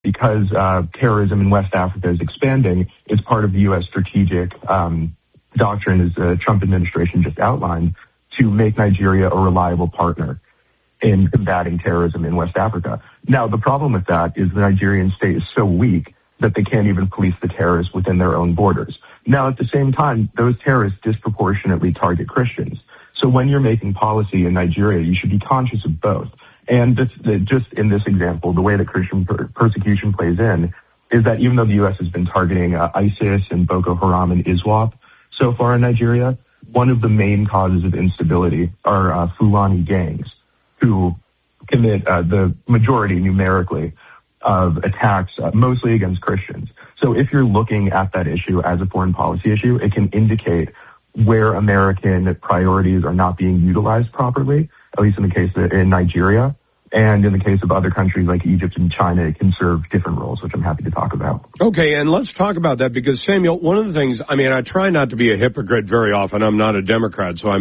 because terrorism in West Africa is expanding, it's part of the U.S. strategic doctrine, as the Trump administration just outlined, to make Nigeria a reliable partner in combating terrorism in West Africa. Now, the problem with that is the Nigerian state is so weak that they can't even police the terrorists within their own borders. Now, at the same time, those terrorists disproportionately target Christians. So when you're making policy in Nigeria, you should be conscious of both. And just in this example, the way that Christian persecution plays in is that even though the U.S. has been targeting ISIS and Boko Haram and ISWAP so far in Nigeria, one of the main causes of instability are Fulani gangs who commit the majority numerically of attacks, mostly against Christians. So if you're looking at that issue as a foreign policy issue, it can indicate where American priorities are not being utilized properly, at least in the case in Nigeria. And in the case of other countries like Egypt and China, it can serve different roles, which I'm happy to talk about. Okay, and let's talk about that because, Samuel, one of the things, I try not to be a hypocrite very often. I'm not a Democrat, so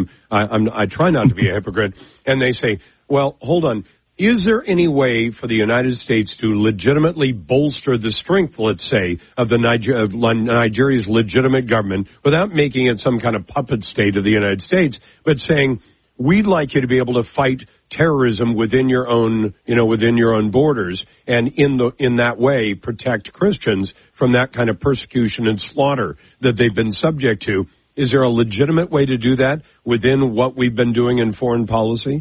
I try not to be a hypocrite. And they say, well, hold on. Is there any way for the United States to legitimately bolster the strength, let's say, of Nigeria's legitimate government without making it some kind of puppet state of the United States, but saying, we'd like you to be able to fight terrorism within your own borders, and in that way protect Christians from that kind of persecution and slaughter that they've been subject to? Is there a legitimate way to do that within what we've been doing in foreign policy?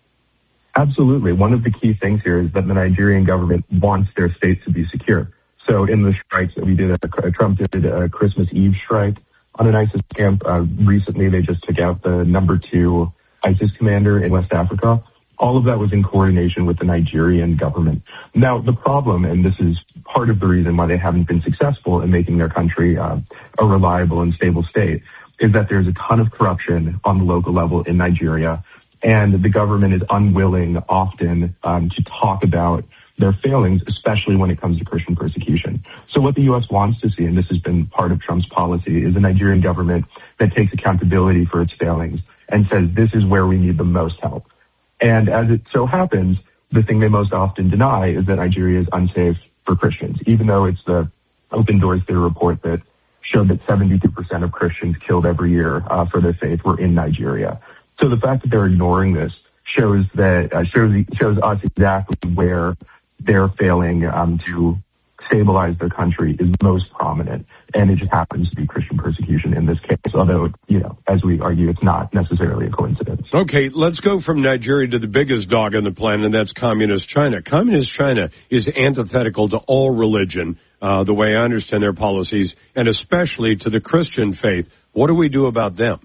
Absolutely. One of the key things here is that the Nigerian government wants their state to be secure. So in the strikes that we did, Trump did a Christmas Eve strike on an ISIS camp. Recently, they just took out the number 2 ISIS commander in West Africa. All of that was in coordination with the Nigerian government. Now, the problem, and this is part of the reason why they haven't been successful in making their country a reliable and stable state, is that there's a ton of corruption on the local level in Nigeria, and the government is unwilling often to talk about their failings, especially when it comes to Christian persecution. So what the U.S. wants to see, and this has been part of Trump's policy, is a Nigerian government that takes accountability for its failings and says, this is where we need the most help. And as it so happens, the thing they most often deny is that Nigeria is unsafe for Christians, even though it's the Open Doors Theory report that showed that 72% of Christians killed every year for their faith were in Nigeria. So the fact that they're ignoring this shows us exactly where they're failing to stabilize their country is most prominent, and it just happens to be Christian persecution in this case, although, as we argue, it's not necessarily a coincidence. Okay, let's go from Nigeria to the biggest dog on the planet, and that's Communist China. Communist China is antithetical to all religion, the way I understand their policies, and especially to the Christian faith. What do we do about them?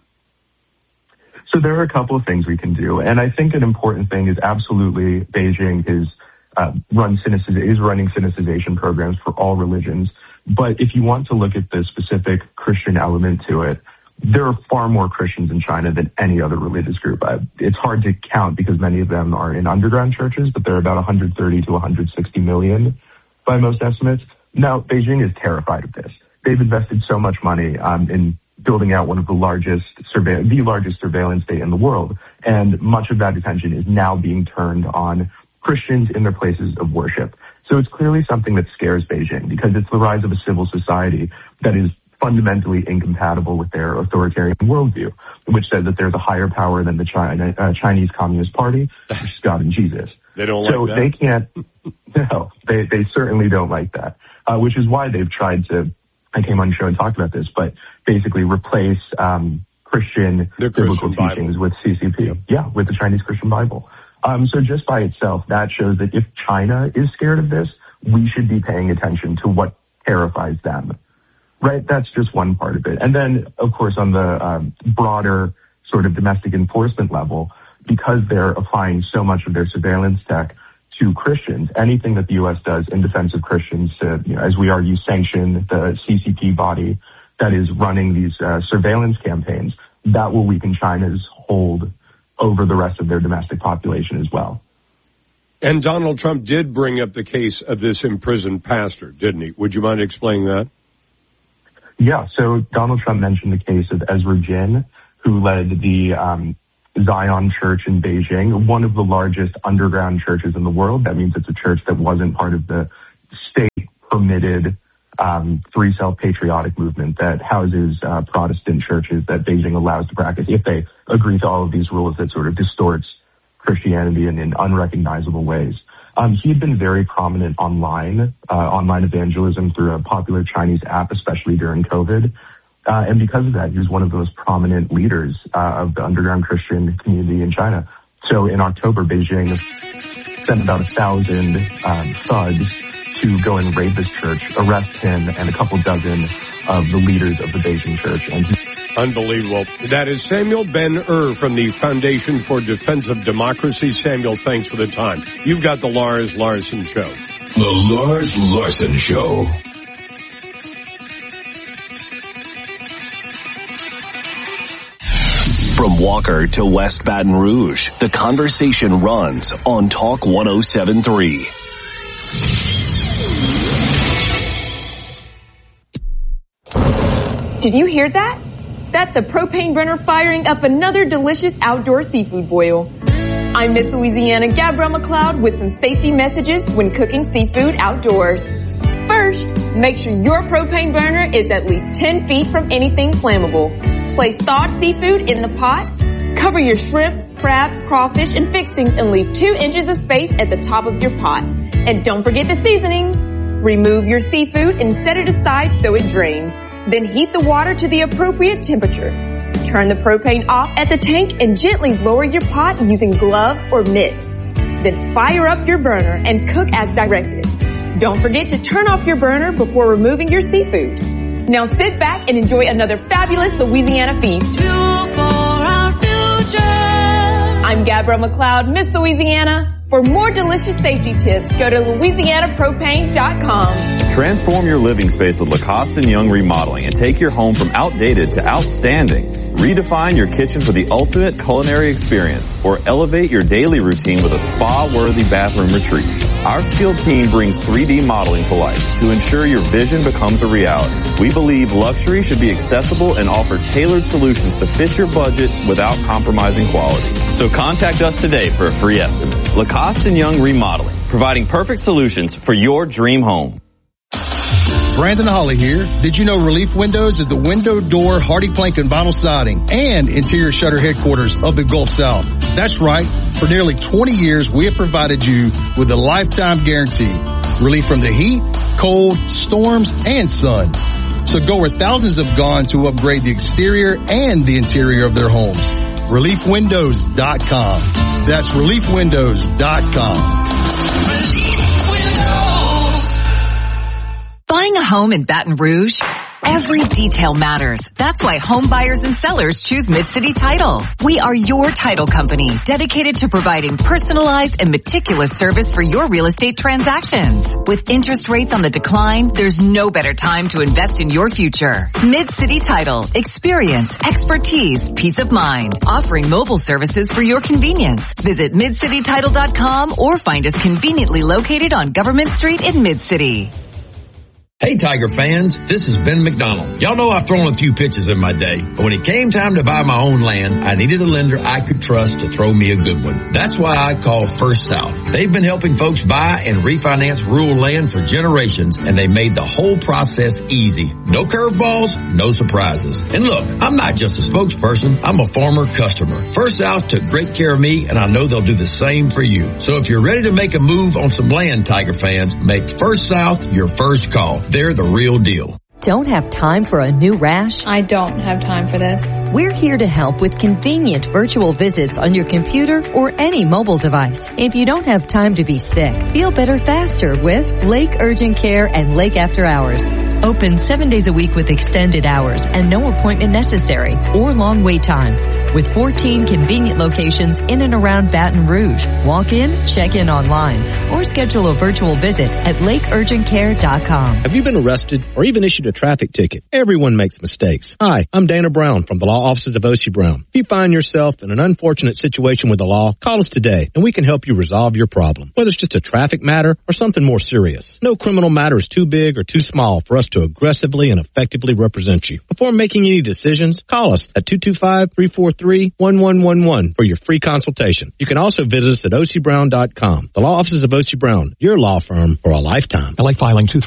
So there are a couple of things we can do, and I think an important thing is absolutely Beijing is running Sinicization programs for all religions. But if you want to look at the specific Christian element to it, there are far more Christians in China than any other religious group. It's hard to count because many of them are in underground churches, but there are about 130 to 160 million by most estimates. Now, Beijing is terrified of this. They've invested so much money in building out one of the largest surveillance state in the world, and much of that attention is now being turned on Christians in their places of worship. So it's clearly something that scares Beijing because it's the rise of a civil society that is fundamentally incompatible with their authoritarian worldview, which says that there's a higher power than the Chinese Communist Party, which is God and Jesus. They don't like that. So they can't, no, they certainly don't like that, which is why they've tried to, I came on the show and talked about this, but basically replace Christian biblical teachings with CCP. Yep. Yeah, with the Chinese Christian Bible. So just by itself, that shows that if China is scared of this, we should be paying attention to what terrifies them, right? That's just one part of it. And then, of course, on the broader sort of domestic enforcement level, because they're applying so much of their surveillance tech to Christians, anything that the U.S. does in defense of Christians to, as we argue, sanction the CCP body that is running these surveillance campaigns, that will weaken China's hold over the rest of their domestic population as well. And Donald Trump did bring up the case of this imprisoned pastor, didn't he? Would you mind explaining that? Yeah, so Donald Trump mentioned the case of Ezra Jin, who led the Zion Church in Beijing, one of the largest underground churches in the world. That means it's a church that wasn't part of the state permitted Free Self-Patriotic movement that houses Protestant churches that Beijing allows to practice if they agree to all of these rules that sort of distorts Christianity in unrecognizable ways. He'd been very prominent online evangelism through a popular Chinese app, especially during COVID. And because of that, he was one of the most prominent leaders of the underground Christian community in China. So in October, Beijing sent about 1,000 thugs to go and raid this church, arrest him and a couple dozen of the leaders of the Beijing church. And unbelievable. That is Samuel Ben-Ur from the Foundation for Defense of Democracy. Samuel, thanks for the time. You've got the Lars Larson Show. The Lars Larson Show. From Walker to West Baton Rouge, the conversation runs on Talk 107.3. Did you hear that? That's a propane burner firing up another delicious outdoor seafood boil. I'm Miss Louisiana Gabrielle McLeod with some safety messages when cooking seafood outdoors. First, make sure your propane burner is at least 10 feet from anything flammable. Place thawed seafood in the pot. Cover your shrimp, crab, crawfish, and fixings and leave 2 inches of space at the top of your pot. And don't forget the seasonings. Remove your seafood and set it aside so it drains. Then heat the water to the appropriate temperature. Turn the propane off at the tank and gently lower your pot using gloves or mitts. Then fire up your burner and cook as directed. Don't forget to turn off your burner before removing your seafood. Now sit back and enjoy another fabulous Louisiana feast. Fuel for our future. I'm Gabrielle McLeod, Miss Louisiana. For more delicious safety tips, go to LouisianaPropane.com. Transform your living space with Lacoste & Young Remodeling and take your home from outdated to outstanding. Redefine your kitchen for the ultimate culinary experience or elevate your daily routine with a spa-worthy bathroom retreat. Our skilled team brings 3D modeling to life to ensure your vision becomes a reality. We believe luxury should be accessible and offer tailored solutions to fit your budget without compromising quality. So contact us today for a free estimate. Lacoste & Young Remodeling, providing perfect solutions for your dream home. Brandon Holly here. Did you know Relief Windows is the window, door, hardy plank, and vinyl siding and interior shutter headquarters of the Gulf South? That's right. For nearly 20 years, we have provided you with a lifetime guarantee. Relief from the heat, cold, storms, and sun. So go where thousands have gone to upgrade the exterior and the interior of their homes. ReliefWindows.com. That's ReliefWindows.com. Buying a home in Baton Rouge? Every detail matters. That's why home buyers and sellers choose Mid-City Title. We are your title company, dedicated to providing personalized and meticulous service for your real estate transactions. With interest rates on the decline, there's no better time to invest in your future. Mid-City Title. Experience, expertise, peace of mind. Offering mobile services for your convenience. Visit MidCityTitle.com or find us conveniently located on Government Street in Mid-City. Hey Tiger fans, this is Ben McDonald. Y'all know I've thrown a few pitches in my day, but when it came time to buy my own land, I needed a lender I could trust to throw me a good one. That's why I called First South. They've been helping folks buy and refinance rural land for generations, and they made the whole process easy. No curveballs, no surprises. And look, I'm not just a spokesperson, I'm a former customer. First South took great care of me, and I know they'll do the same for you. So if you're ready to make a move on some land, Tiger fans, make First South your first call. They're the real deal. Don't have time for a new rash? I don't have time for this. We're here to help with convenient virtual visits on your computer or any mobile device. If you don't have time to be sick, feel better faster with Lake Urgent Care and Lake After Hours. Open 7 days a week with extended hours and no appointment necessary or long wait times. With 14 convenient locations in and around Baton Rouge. Walk in, check in online, or schedule a virtual visit at lakeurgentcare.com. Have you been arrested or even issued a traffic ticket? Everyone makes mistakes. Hi, I'm Dana Brown from the law offices of O.C. Brown. If you find yourself in an unfortunate situation with the law, call us today and we can help you resolve your problem. Whether it's just a traffic matter or something more serious. No criminal matter is too big or too small for us to aggressively and effectively represent you. Before making any decisions, call us at 225-343-1111 for your free consultation. You can also visit us at ocbrown.com. The law offices of O.C. Brown, your law firm for a lifetime. I like filing